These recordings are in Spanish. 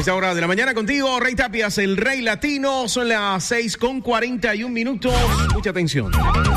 Esta hora de la mañana contigo, Rey Tapias, el Rey Latino. Son las 6:41. Mucha atención.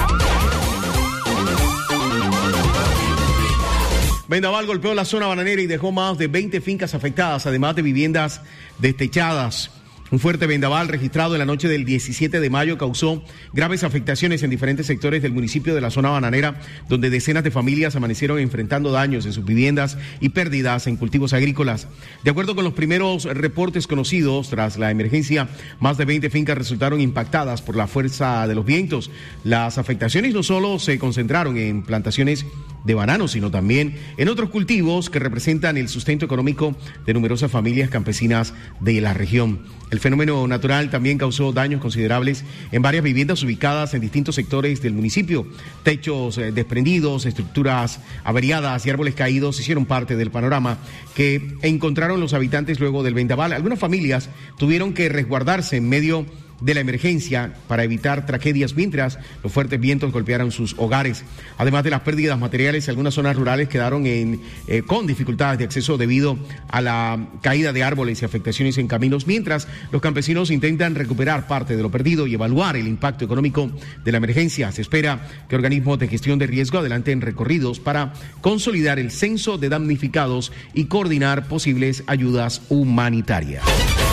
Vendaval golpeó la zona bananera y dejó más de 20 fincas afectadas, además de viviendas destechadas. Un fuerte vendaval registrado en la noche del 17 de mayo causó graves afectaciones en diferentes sectores del municipio de la zona bananera, donde decenas de familias amanecieron enfrentando daños en sus viviendas y pérdidas en cultivos agrícolas. De acuerdo con los primeros reportes conocidos, tras la emergencia, más de 20 fincas resultaron impactadas por la fuerza de los vientos. Las afectaciones no solo se concentraron en plantaciones de bananos, sino también en otros cultivos que representan el sustento económico de numerosas familias campesinas de la región. El fenómeno natural también causó daños considerables en varias viviendas ubicadas en distintos sectores del municipio. Techos desprendidos, estructuras averiadas y árboles caídos hicieron parte del panorama que encontraron los habitantes luego del vendaval. Algunas familias tuvieron que resguardarse en medio de la emergencia para evitar tragedias mientras los fuertes vientos golpearon sus hogares. Además de las pérdidas materiales, algunas zonas rurales quedaron con dificultades de acceso debido a la caída de árboles y afectaciones en caminos, mientras los campesinos intentan recuperar parte de lo perdido y evaluar el impacto económico de la emergencia. Se espera que organismos de gestión de riesgo adelanten recorridos para consolidar el censo de damnificados y coordinar posibles ayudas humanitarias.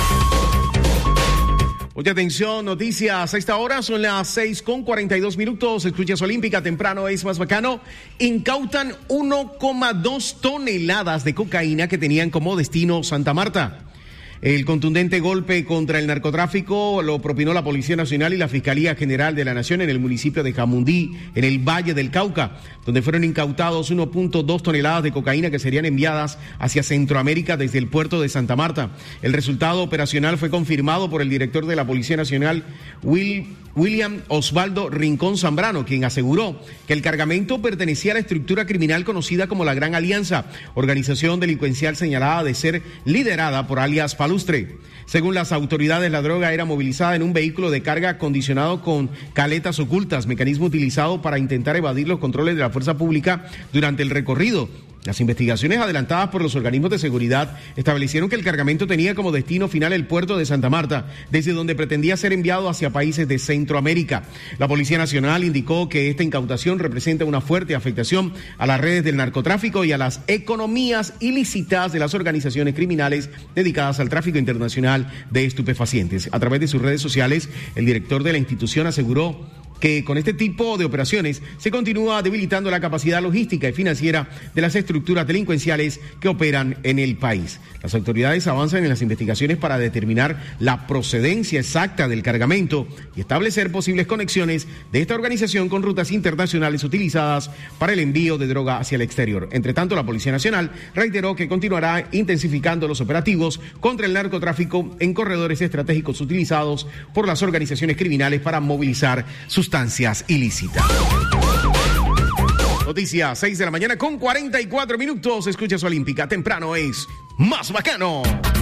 Mucha atención, noticias a esta hora, son las 6:42. Escuchas Olímpica, temprano es más bacano. Incautan 1,2 toneladas de cocaína que tenían como destino Santa Marta. El contundente golpe contra el narcotráfico lo propinó la Policía Nacional y la Fiscalía General de la Nación en el municipio de Jamundí, en el Valle del Cauca, donde fueron incautados 1,2 toneladas de cocaína que serían enviadas hacia Centroamérica desde el puerto de Santa Marta. El resultado operacional fue confirmado por el director de la Policía Nacional, William Osvaldo Rincón Zambrano, quien aseguró que el cargamento pertenecía a la estructura criminal conocida como la Gran Alianza, organización delincuencial señalada de ser liderada por alias Palustre. Según las autoridades, la droga era movilizada en un vehículo de carga acondicionado con caletas ocultas, mecanismo utilizado para intentar evadir los controles de la fuerza pública durante el recorrido. Las investigaciones adelantadas por los organismos de seguridad establecieron que el cargamento tenía como destino final el puerto de Santa Marta, desde donde pretendía ser enviado hacia países de Centroamérica. La Policía Nacional indicó que esta incautación representa una fuerte afectación a las redes del narcotráfico y a las economías ilícitas de las organizaciones criminales dedicadas al tráfico internacional de estupefacientes. A través de sus redes sociales, el director de la institución aseguró que con este tipo de operaciones se continúa debilitando la capacidad logística y financiera de las estructuras delincuenciales que operan en el país. Las autoridades avanzan en las investigaciones para determinar la procedencia exacta del cargamento y establecer posibles conexiones de esta organización con rutas internacionales utilizadas para el envío de droga hacia el exterior. Entre tanto, la Policía Nacional reiteró que continuará intensificando los operativos contra el narcotráfico en corredores estratégicos utilizados por las organizaciones criminales para movilizar sustancias ilícitas. Noticias 6:44. Escuchas Olímpica, temprano es más bacano.